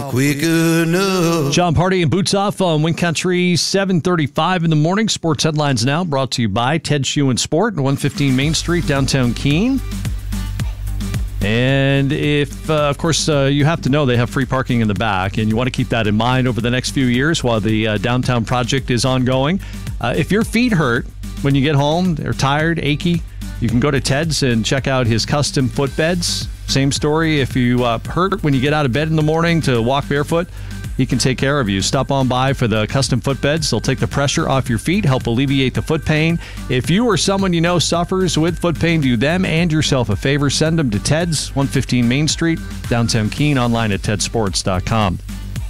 quick enough. John Party and Boots Off on Wind Country, 7:35 in the morning. Sports headlines now brought to you by Ted Shoe and Sport, 115 Main Street, downtown Keene. And if, of course, you have to know they have free parking in the back, and you want to keep that in mind over the next few years while the downtown project is ongoing. If your feet hurt when you get home, they're tired, achy, you can go to Ted's and check out his custom footbeds. Same story if you hurt when you get out of bed in the morning to walk barefoot. He can take care of you. Stop on by for the custom footbeds. They'll take the pressure off your feet, help alleviate the foot pain. If you or someone you know suffers with foot pain, do them and yourself a favor. Send them to Ted's, 115 Main Street, downtown Keene, online at tedsports.com.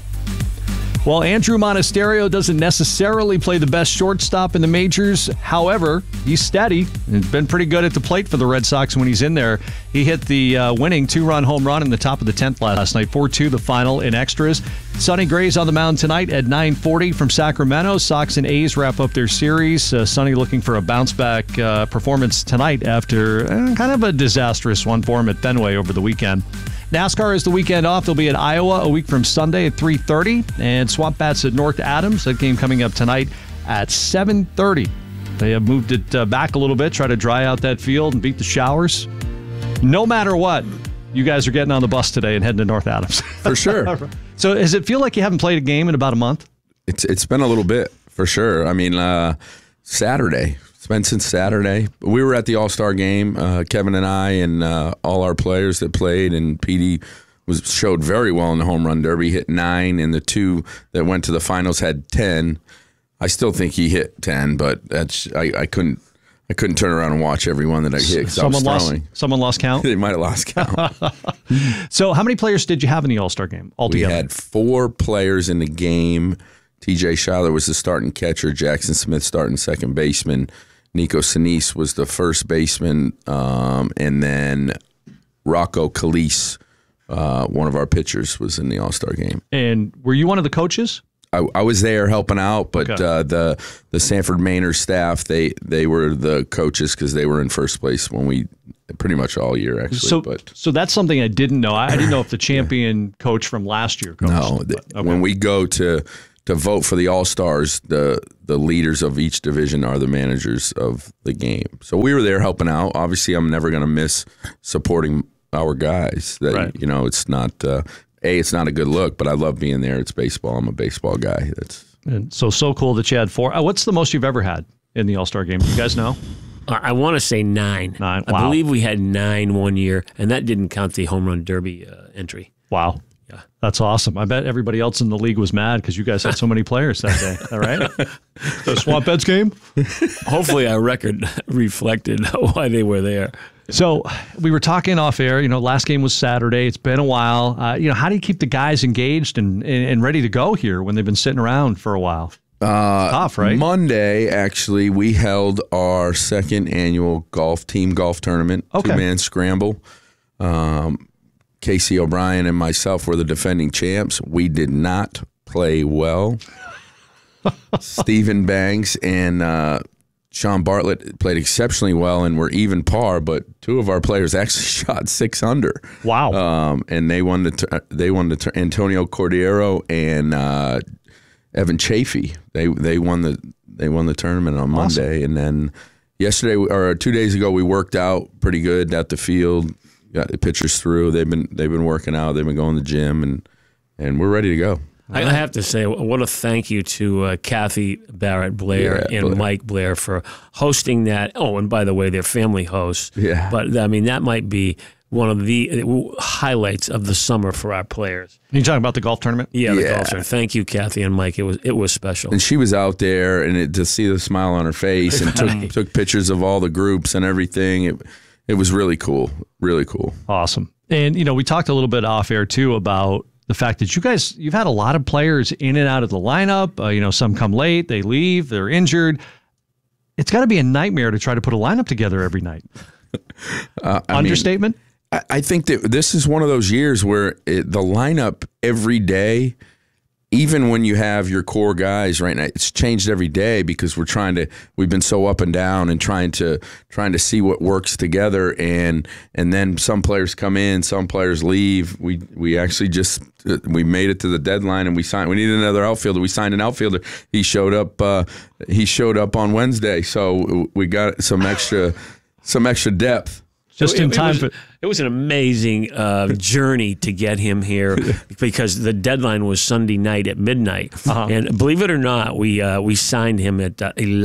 Well, Andrew Monasterio doesn't necessarily play the best shortstop in the majors. However, he's steady and been pretty good at the plate for the Red Sox when he's in there. He hit the winning two-run home run in the top of the 10th last night, 4-2 the final in extras. Sonny Gray's on the mound tonight at 9:40 from Sacramento. Sox and A's wrap up their series. Sonny looking for a bounce-back performance tonight after kind of a disastrous one for him at Fenway over the weekend. NASCAR is the weekend off. They'll be at Iowa a week from Sunday at 3:30. And Swamp Bats at North Adams. That game coming up tonight at 7:30. They have moved it back a little bit, try to dry out that field and beat the showers. No matter what, you guys are getting on the bus today and heading to North Adams. For sure. So does it feel like you haven't played a game in about a month? It's been a little bit, for sure. I mean, Saturday. It's been since Saturday. We were at the All-Star game, Kevin and I, and all our players that played, and PD showed very well in the home run derby, hit 9, and the 2 that went to the finals had 10. I still think he hit 10, but I couldn't turn around and watch every one that I hit because I was throwing. Someone lost count? They might have lost count. So how many players did you have in the All-Star game altogether? We had 4 players in the game. TJ Schuyler was the starting catcher, Jackson Smith starting second baseman, Nico Sinise was the first baseman, and then Rocco Calise, one of our pitchers, was in the All-Star game. And were you one of the coaches? I was there helping out, but Okay. the Sanford Manor staff, they were the coaches because they were in first place when we pretty much all year actually. So that's something I didn't know. I didn't know if the champion coach from last year coached. No, when we go to vote for the All-Stars, the leaders of each division are the managers of the game. So we were there helping out. Obviously, I'm never going to miss supporting our guys. That Right. it's not it's not a good look, but I love being there. It's baseball. I'm a baseball guy. And so cool that you had 4. What's the most you've ever had in the All-Star game? You guys know? I want to say 9. 9. I Wow. believe we had 9 one year, and that didn't count the home run derby entry. Wow. Yeah. That's awesome. I bet everybody else in the league was mad because you guys had so many players that day. All right? The Swamp Beds game? Hopefully our record reflected why they were there. So we were talking off air, last game was Saturday. It's been a while. How do you keep the guys engaged and ready to go here when they've been sitting around for a while? It's tough, right? Monday, actually, we held our second annual team golf tournament, Okay. 2-man scramble. Casey O'Brien and myself were the defending champs. We did not play well. Stephen Banks and Sean Bartlett played exceptionally well and were even par, but 2 of our players actually shot 6 under. Wow! And they won the Antonio Cordiero and Evan Chafee. They won the tournament on Monday, and then yesterday or 2 days ago we worked out pretty good at the field. Got the pitchers through. They've been working out. They've been going to the gym, and we're ready to go. I have to say, what a thank you to Kathy Barrett Blair and Blair. Mike Blair for hosting that. Oh, and by the way, they're family hosts. Yeah. But, I mean, that might be one of the highlights of the summer for our players. You talking about the golf tournament? Yeah, the Yeah. golf tournament. Thank you, Kathy and Mike. It was special. And she was out there, and to see the smile on her face, and took pictures of all the groups and everything. It was really cool. Really cool. Awesome. And, we talked a little bit off air, too, about the fact that you've had a lot of players in and out of the lineup. Some come late, they leave, they're injured. It's got to be a nightmare to try to put a lineup together every night. Understatement? I think that this is one of those years where the lineup every day even when you have your core guys right now, it's changed every day because we've been so up and down and trying to see what works together, and then some players come in, some players leave. We actually we made it to the deadline and we needed another outfielder. We signed an outfielder. He showed up on Wednesday, so we got some extra depth. Just in time. It was an amazing journey to get him here because the deadline was Sunday night at midnight. And believe it or not, we signed him at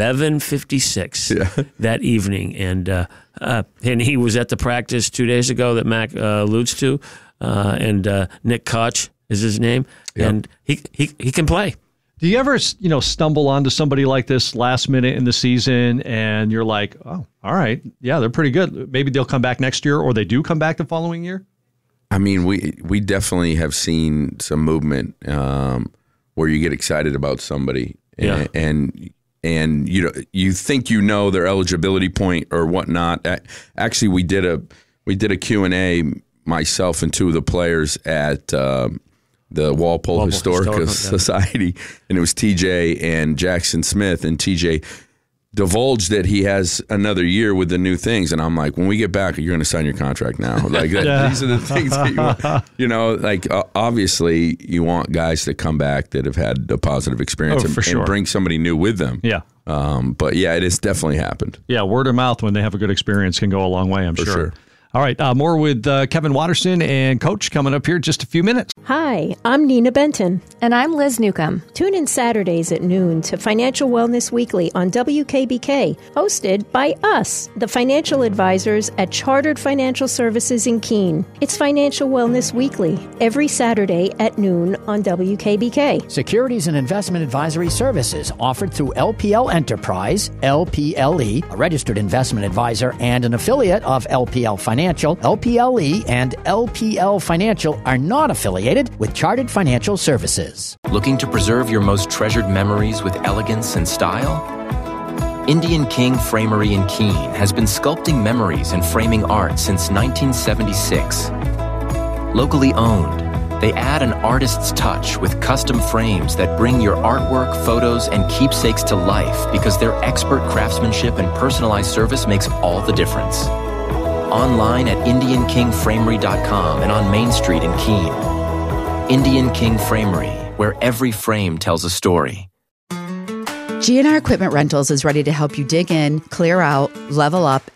11:56 that evening. And he was at the practice 2 days ago that Mac alludes to. And Nick Koch is his name. Yep. And he can play. Do you ever, stumble onto somebody like this last minute in the season and you're like, oh, all right, yeah, they're pretty good. Maybe they'll come back next year, or they do come back the following year? I mean, we definitely have seen some movement where you get excited about somebody, and you think their eligibility point or whatnot. Actually, we did a Q&A, myself and two of the players at the Walpole Historical Society, and it was TJ and Jackson Smith, and TJ divulged that he has another year with the new things, and I'm like, when we get back, you're going to sign your contract now. Like these are the things that obviously you want guys to come back that have had a positive experience and bring somebody new with them. Yeah. But yeah, it has definitely happened. Yeah, word of mouth when they have a good experience can go a long way, I'm For sure. All right, more with Kevin Watterson and Coach coming up here in just a few minutes. Hi, I'm Nina Benton. And I'm Liz Newcomb. Tune in Saturdays at noon to Financial Wellness Weekly on WKBK, hosted by us, the financial advisors at Chartered Financial Services in Keene. It's Financial Wellness Weekly, every Saturday at noon on WKBK. Securities and investment advisory services offered through LPL Enterprise, LPLE, a registered investment advisor and an affiliate of LPL Financial. LPLE and LPL Financial are not affiliated with Chartered Financial Services. Looking to preserve your most treasured memories with elegance and style? Indian King Framery in Keene has been sculpting memories and framing art since 1976. Locally owned, they add an artist's touch with custom frames that bring your artwork, photos, and keepsakes to life because their expert craftsmanship and personalized service makes all the difference. Online at IndianKingFramery.com and on Main Street in Keene. Indian King Framery, where every frame tells a story. GNR Equipment Rentals is ready to help you dig in, clear out, level up,